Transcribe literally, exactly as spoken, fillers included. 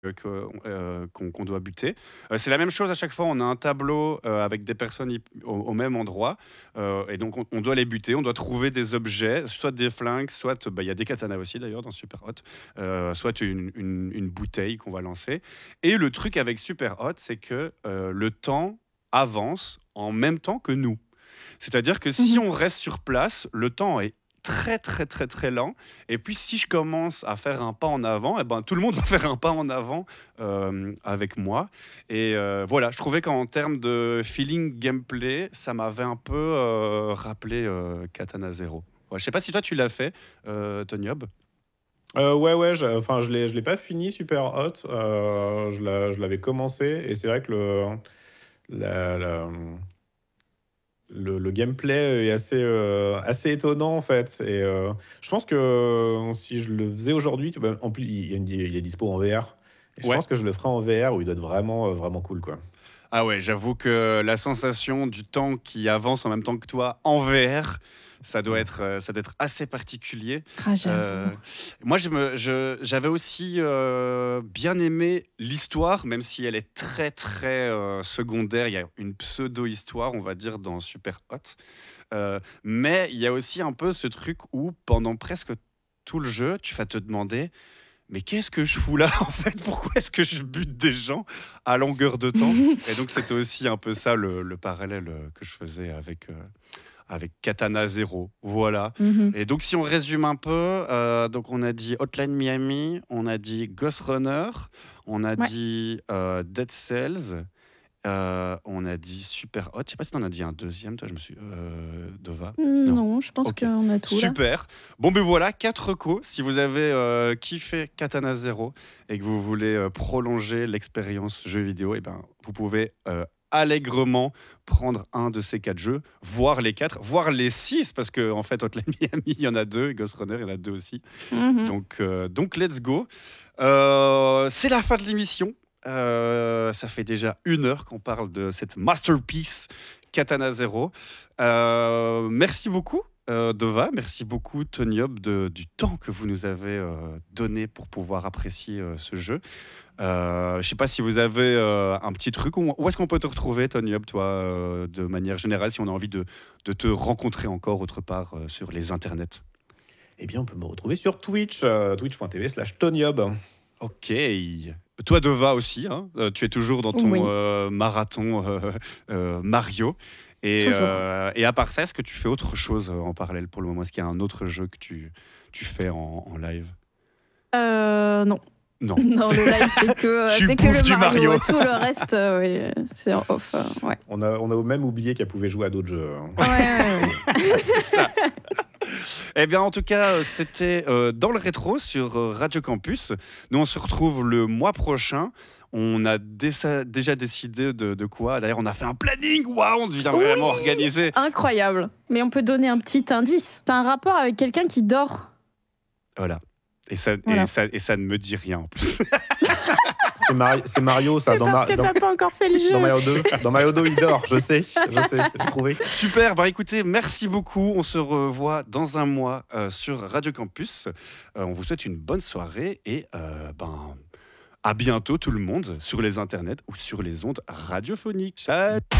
euh, que, euh, qu'on, qu'on doit buter. Euh, c'est la même chose à chaque fois. On a un tableau euh, avec des personnes hy- au, au même endroit. Euh, et donc, on, on doit les buter. On doit trouver des objets, soit des flingues, soit. Bah, il y a des katanas aussi d'ailleurs dans Super Hot. Euh, soit une, une- une bouteille qu'on va lancer. Et le truc avec Super Hot, c'est que euh, le temps avance en même temps que nous. C'est-à-dire que si Mhm. on reste sur place, le temps est très très très très lent. Et puis si je commence à faire un pas en avant, eh ben, tout le monde va faire un pas en avant euh, avec moi. Et euh, voilà, je trouvais qu'en termes de feeling gameplay, ça m'avait un peu euh, rappelé euh, Katana Zero. Ouais, je sais pas si toi tu l'as fait, euh, Tony Hub. Euh, ouais, ouais, j'ai- enfin, je l'ai, je l'ai pas fini Super Hot. Euh, je l'a- je l'avais commencé et c'est vrai que le, la- la- le, le gameplay est assez, euh, assez étonnant en fait. Et euh, je pense que euh, si je le faisais aujourd'hui, tu- bah, en plus il, y a une- il est dispo en V R. Et je Ouais. pense que je le ferai en V R où il doit être vraiment, euh, vraiment cool quoi. Ah ouais, j'avoue que la sensation du temps qui avance en même temps que toi en V R, ça doit Mm. être, euh, ça doit être assez particulier. Ah, j'avoue. Euh, Moi, je me, je- j'avais aussi euh, bien aimé l'histoire, même si elle est très très euh, secondaire. Il y a une pseudo-histoire, on va dire, dans Super Hot. Euh, mais il y a aussi un peu ce truc où pendant presque tout le jeu, tu vas te demander mais qu'est-ce que je fous là en fait? Pourquoi est-ce que je bute des gens à longueur de temps? Et donc c'était aussi un peu ça le, le parallèle euh, que je faisais avec, euh, avec Katana Zero. Voilà. Mhm. Et donc si on résume un peu, euh, donc on a dit Hotline Miami, on a dit Ghost Runner, on a Ouais. dit euh, Dead Cells, euh, on a dit Super Hot. Je sais pas si on a dit un deuxième, toi je me suis... Euh, Dova. Non. Non, je pense Ok, qu'on a tout là. super. Bon, ben voilà, quatre recos. Si vous avez euh, kiffé Katana Zero et que vous voulez euh, prolonger l'expérience jeu vidéo, et ben, vous pouvez euh, allègrement prendre un de ces quatre jeux, voire les quatre, voire les six, parce qu'en en fait, Hotline Miami, il y en a deux, et Ghost Runner, il y en a deux aussi. Mhm. Donc, euh, donc let's go. Euh, c'est la fin de l'émission. Euh, ça fait déjà une heure qu'on parle de cette masterpiece Katana Zero. Euh, merci beaucoup, euh, Dova. Merci beaucoup, Tony Hub, de- du temps que vous nous avez euh, donné pour pouvoir apprécier euh, ce jeu. Euh, je ne sais pas si vous avez euh, un petit truc. Où, où est-ce qu'on peut te retrouver, Tony Hub, toi, euh, de manière générale, si on a envie de, de te rencontrer encore autre part euh, sur les internets? Eh bien, on peut me retrouver sur Twitch, euh, twitch.tv slash TonyHub. Ok. Toi, Dova aussi, hein, euh, tu es toujours dans ton Oui, euh, marathon euh, euh, Mario. Et, toujours. euh, et à part ça, est-ce que tu fais autre chose euh, en parallèle pour le moment? Est-ce qu'il y a un autre jeu que tu, tu fais en, en live? Euh, non. Non. Non, le live, c'est que, euh, Tu c'est que bouffes le du Mario. Mario. Tout le reste, euh, oui, c'est en off. euh, ouais. On a, on a même oublié qu'elle pouvait jouer à d'autres jeux. Hein. Ouais, ouais, ouais. C'est ça. Eh bien, en tout cas, euh, c'était euh, dans le rétro sur euh, Radio Campus. Nous, on se retrouve le mois prochain. On a déça- déjà décidé de, de quoi. D'ailleurs, on a fait un planning. Waouh, on devient vraiment organisé. Incroyable. Mais on peut donner un petit indice. C'est un rapport avec quelqu'un qui dort. Voilà. Et ça, Voilà. et, ça, et ça ne me dit rien en plus. C'est, Mari- c'est Mario, ça, C'est dans, parce Ma- que dans, t'as pas encore fait le jeu. dans Mario deux. Dans Mario deux, il dort, je sais, je sais, j'ai trouvé. Super, bah écoutez, merci beaucoup. On se revoit dans un mois euh, sur Radio Campus. Euh, on vous souhaite une bonne soirée et euh, ben, à bientôt tout le monde sur les internets ou sur les ondes radiophoniques. Ciao.